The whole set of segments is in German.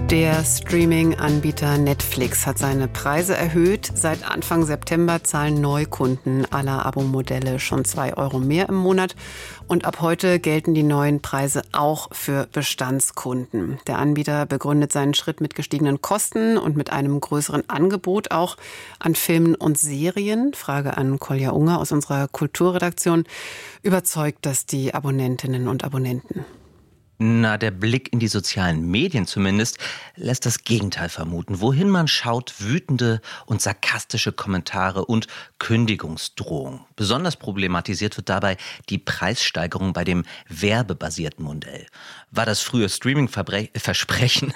Der Streaming-Anbieter Netflix hat seine Preise erhöht. Seit Anfang September zahlen Neukunden aller Abo-Modelle schon 2 Euro mehr im Monat. Und ab heute gelten die neuen Preise auch für Bestandskunden. Der Anbieter begründet seinen Schritt mit gestiegenen Kosten und mit einem größeren Angebot auch an Filmen und Serien. Frage an Kolja Unger aus unserer Kulturredaktion. Überzeugt das die Abonnentinnen und Abonnenten? Na, der Blick in die sozialen Medien zumindest lässt das Gegenteil vermuten. Wohin man schaut, wütende und sarkastische Kommentare und Kündigungsdrohungen. Besonders problematisiert wird dabei die Preissteigerung bei dem werbebasierten Modell. War das frühe Streaming-Versprechen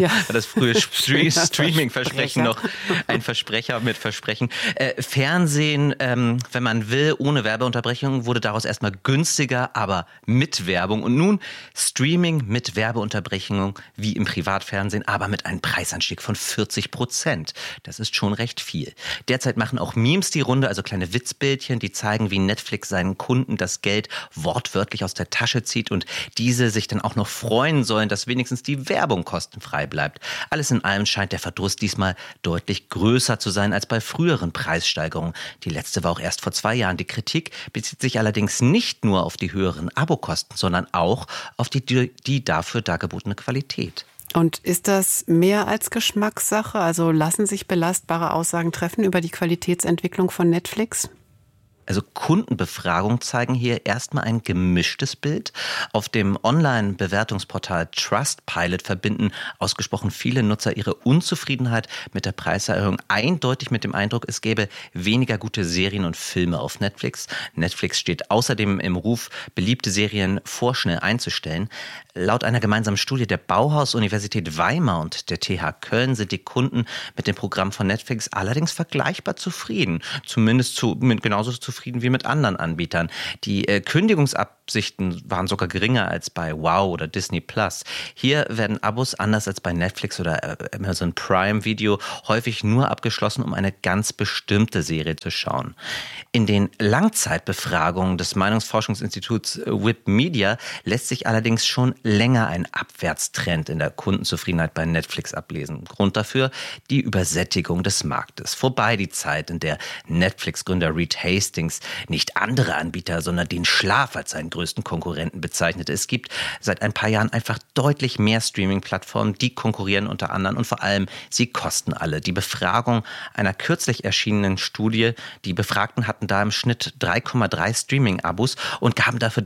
noch ein Versprecher mit Versprechen? Fernsehen, wenn man will, ohne Werbeunterbrechung, wurde daraus erstmal günstiger, aber mit Werbung. Und nun Streaming mit Werbeunterbrechung wie im Privatfernsehen, aber mit einem Preisanstieg von 40%. Das ist schon recht viel. Derzeit machen auch Memes die Runde, also kleine Witzbildchen, die zeigen, wie Netflix seinen Kunden das Geld wortwörtlich aus der Tasche zieht und diese sich dann auch noch freuen sollen, dass wenigstens die Werbung kostenfrei bleibt. Alles in allem scheint der Verdruss diesmal deutlich größer zu sein als bei früheren Preissteigerungen. Die letzte war auch erst vor 2 Jahren. Die Kritik bezieht sich allerdings nicht nur auf die höheren Abokosten, sondern auch auf die dafür dargebotene Qualität. Und ist das mehr als Geschmackssache? Also lassen sich belastbare Aussagen treffen über die Qualitätsentwicklung von Netflix? Also Kundenbefragungen zeigen hier erstmal ein gemischtes Bild. Auf dem Online-Bewertungsportal Trustpilot verbinden ausgesprochen viele Nutzer ihre Unzufriedenheit mit der Preiserhöhung eindeutig mit dem Eindruck, es gäbe weniger gute Serien und Filme auf Netflix. Netflix steht außerdem im Ruf, beliebte Serien vorschnell einzustellen. Laut einer gemeinsamen Studie der Bauhaus-Universität Weimar und der TH Köln sind die Kunden mit dem Programm von Netflix allerdings vergleichbar zufrieden. Zumindest genauso zufrieden wie mit anderen Anbietern. Die Kündigungsabsichten waren sogar geringer als bei Wow oder Disney Plus. Hier werden Abos anders als bei Netflix oder Amazon Prime Video häufig nur abgeschlossen, um eine ganz bestimmte Serie zu schauen. In den Langzeitbefragungen des Meinungsforschungsinstituts WIP Media lässt sich allerdings schon länger ein Abwärtstrend in der Kundenzufriedenheit bei Netflix ablesen. Grund dafür die Übersättigung des Marktes. Vorbei die Zeit, in der Netflix-Gründer Reed Hastings nicht andere Anbieter, sondern den Schlaf als seinen größten Konkurrenten bezeichnete. Es gibt seit ein paar Jahren einfach deutlich mehr Streaming-Plattformen, die konkurrieren unter anderem und vor allem, sie kosten alle. Die Befragung einer kürzlich erschienenen Studie, die Befragten hatten da im Schnitt 3,3 Streaming-Abos und gaben dafür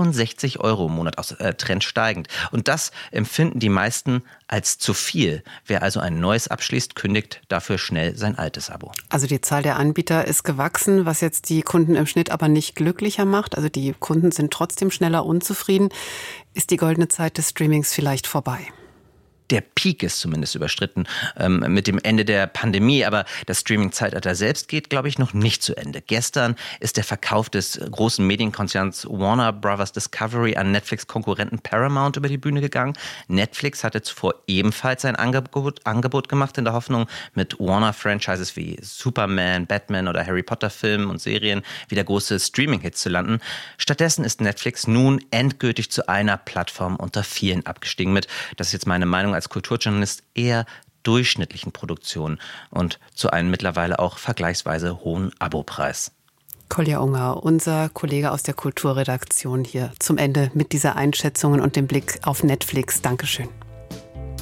63 Euro im Monat aus, Trend steigend. Und das empfinden die meisten als zu viel. Wer also ein neues abschließt, kündigt dafür schnell sein altes Abo. Also die Zahl der Anbieter ist gewachsen, was jetzt die Kunden im Schnitt aber nicht glücklicher macht. Also die Kunden sind trotzdem schneller unzufrieden. Ist die goldene Zeit des Streamings vielleicht vorbei? Der Peak ist zumindest überstritten mit dem Ende der Pandemie, aber das Streaming-Zeitalter selbst geht, glaube ich, noch nicht zu Ende. Gestern ist der Verkauf des großen Medienkonzerns Warner Bros. Discovery an Netflix-Konkurrenten Paramount über die Bühne gegangen. Netflix hatte zuvor ebenfalls ein Angebot gemacht in der Hoffnung, mit Warner-Franchises wie Superman, Batman oder Harry Potter-Filmen und Serien wieder große Streaming-Hits zu landen. Stattdessen ist Netflix nun endgültig zu einer Plattform unter vielen abgestiegen mit, das ist jetzt meine Meinung als Kulturjournalist, eher durchschnittlichen Produktionen und zu einem mittlerweile auch vergleichsweise hohen Abopreis. Kolja Unger, unser Kollege aus der Kulturredaktion hier zum Ende mit dieser Einschätzungen und dem Blick auf Netflix. Dankeschön.